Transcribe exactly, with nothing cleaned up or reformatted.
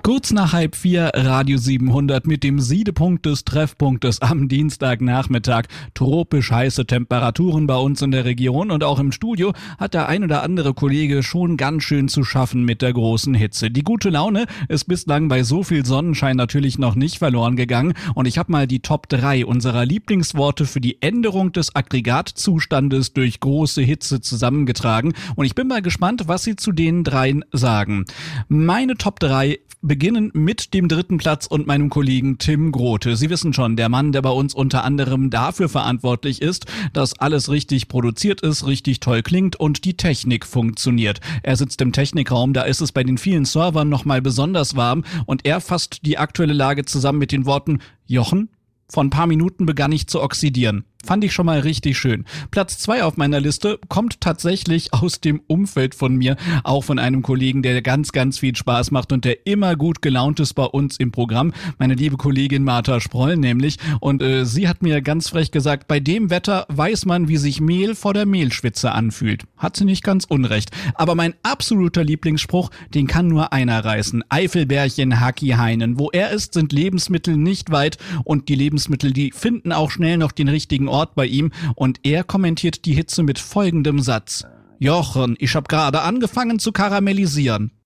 Kurz nach halb vier, Radio siebenhundert mit dem Siedepunkt des Treffpunktes am Dienstagnachmittag. Tropisch heiße Temperaturen bei uns in der Region und auch im Studio hat der ein oder andere Kollege schon ganz schön zu schaffen mit der großen Hitze. Die gute Laune ist bislang bei so viel Sonnenschein natürlich noch nicht verloren gegangen und ich habe mal die Top drei unserer Lieblingsworte für die Änderung des Aggregatzustandes durch große Hitze zusammengetragen und ich bin mal gespannt, was Sie zu den dreien sagen. Meine Top drei beginnen mit dem dritten Platz und meinem Kollegen Tim Grote. Sie wissen schon, der Mann, der bei uns unter anderem dafür verantwortlich ist, dass alles richtig produziert ist, richtig toll klingt und die Technik funktioniert. Er sitzt im Technikraum, da ist es bei den vielen Servern nochmal besonders warm und er fasst die aktuelle Lage zusammen mit den Worten: Jochen, vor ein paar Minuten begann ich zu oxidieren. Fand ich schon mal richtig schön. Platz zwei auf meiner Liste kommt tatsächlich aus dem Umfeld von mir, auch von einem Kollegen, der ganz, ganz viel Spaß macht und der immer gut gelaunt ist bei uns im Programm. Meine liebe Kollegin Martha Sproll nämlich. Und äh, sie hat mir ganz frech gesagt, bei dem Wetter weiß man, wie sich Mehl vor der Mehlschwitze anfühlt. Hat sie nicht ganz unrecht. Aber mein absoluter Lieblingsspruch, den kann nur einer reißen. Eifelbärchen Hacki Heinen. Wo er ist, sind Lebensmittel nicht weit und die Lebensmittel, die finden auch schnell noch den richtigen Ort bei ihm und er kommentiert die Hitze mit folgendem Satz: Jochen, ich hab gerade angefangen zu karamellisieren.